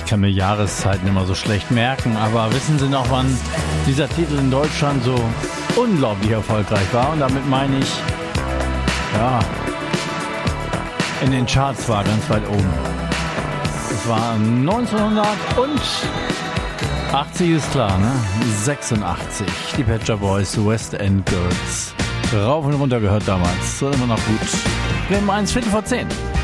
kann mir Jahreszeiten immer so schlecht merken, aber wissen Sie noch, wann dieser Titel in Deutschland so unglaublich erfolgreich war? Und damit meine ich, ja, in den Charts war ganz weit oben. Es war 1980, ist klar, ne? 86. Die Pet Shop Boys, West End Girls. Rauf und runter gehört damals. So immer noch gut. Wir haben 1 Viertel vor 10.